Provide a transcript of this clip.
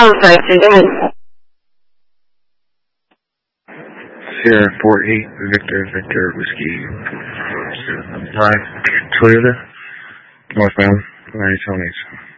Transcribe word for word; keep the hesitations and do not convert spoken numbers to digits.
Contact is Sierra four eight Victor Victor Whiskey five Toyota northbound ninety-seven eight.